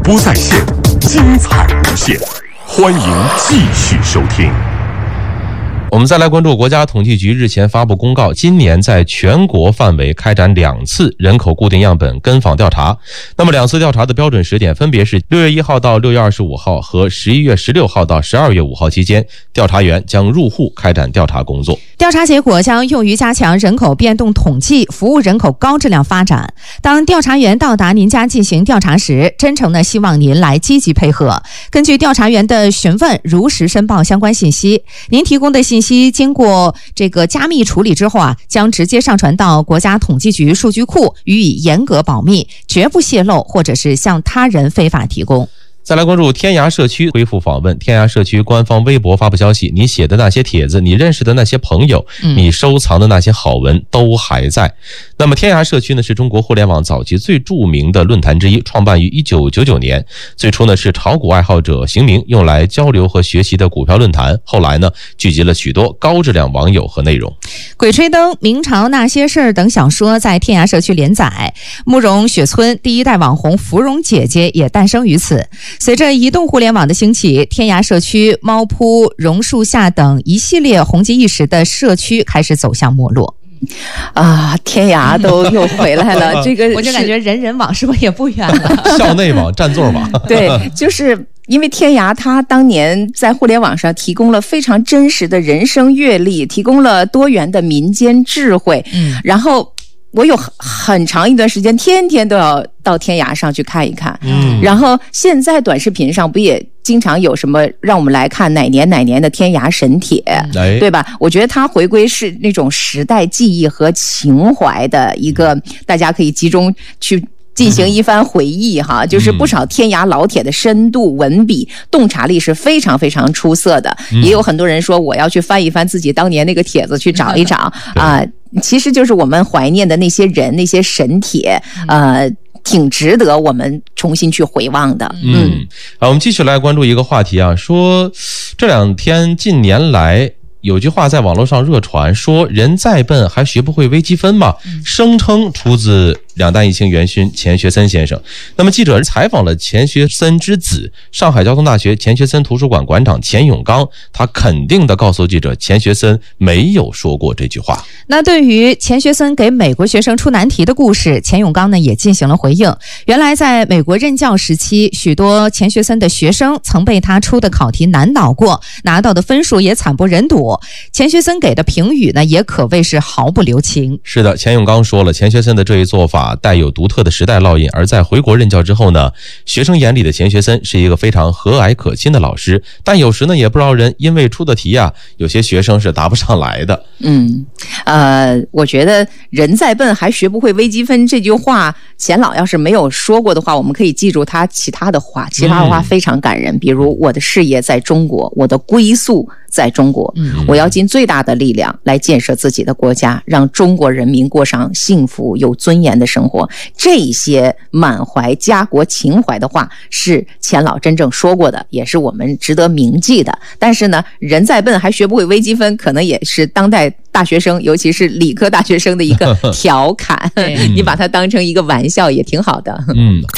播在线，精彩无限，欢迎继续收听。 我们再来关注国家统计局日前发布公告，今年在全国范围开展2次人口固定样本跟访调查。那么2次调查的标准时点分别是6月1号到6月25号和11月16号到12月5号期间，调查员将入户开展调查工作。 调查结果将用于加强人口变动统计，服务人口高质量发展。当调查员到达您家进行调查时，真诚地希望您来积极配合，根据调查员的询问，如实申报相关信息。您提供的信息经过加密处理之后将直接上传到国家统计局数据库，予以严格保密，绝不泄露或者是向他人非法提供。 再来关注天涯社区恢复访问。天涯社区官方微博发布消息，你写的那些帖子，你认识的那些朋友，你收藏的那些好文都还在。那么天涯社区呢，是中国互联网早期最著名的论坛之一，创办于1999年。最初呢是炒股爱好者行名，用来交流和学习的股票论坛。后来呢聚集了许多高质量网友和内容。 鬼吹灯、明朝那些事儿等小说在天涯社区连载，慕容雪村第一代网红芙蓉姐姐也诞生于此。随着移动互联网的兴起，天涯社区、猫扑、榕树下等一系列红极一时的社区开始走向没落。 天涯都又回来了，这个我就感觉人人网是不是也不远了？ 校内网、占座网。 对，就是因为天涯它当年在互联网上提供了非常真实的人生阅历，提供了多元的民间智慧，然后我有很长一段时间天天都要到天涯上去看一看，然后现在短视频上不也经常有什么让我们来看哪年哪年的天涯神帖，对吧？我觉得它回归是那种时代记忆和情怀的一个，大家可以集中去进行一番回忆哈，就是不少天涯老帖的深度文笔、洞察力是非常非常出色的。也有很多人说我要去翻一翻自己当年那个帖子去找一找其实就是我们怀念的那些人、那些神帖，挺值得我们重新去回望的。 我们继续来关注一个话题说这2天近年来有句话在网络上热传，说人再笨还学不会微积分吗？声称出自两弹一星元勋钱学森先生。那么记者采访了钱学森之子，上海交通大学钱学森图书馆馆长钱永刚，他肯定地告诉记者，钱学森没有说过这句话。 那对于钱学森给美国学生出难题的故事，钱永刚呢也进行了回应。原来在美国任教时期，许多钱学森的学生曾被他出的考题难倒过，拿到的分数也惨不忍睹。钱学森给的评语呢，也可谓是毫不留情。 是的，钱永刚说了，钱学森的这一做法带有独特的时代烙印，而在回国任教之后呢，学生眼里的钱学森是一个非常和蔼可亲的老师，但有时呢也不饶人，因为出的题有些学生是答不上来的。 我觉得人再笨还学不会微积分这句话，钱老要是没有说过的话，我们可以记住他其他的话，非常感人。比如我的事业在中国，我的归宿在中国，我要尽最大的力量来建设自己的国家，让中国人民过上幸福有尊严的生活。这些满怀家国情怀的话是钱老真正说过的，也是我们值得铭记的。但是呢，人再笨还学不会微积分，可能也是当代大学生，尤其是理科大学生的一个调侃你把它当成一个玩笑也挺好的。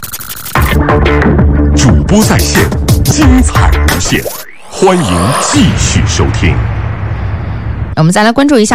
主播在线，精彩无限，欢迎继续收听。 我们再来关注一下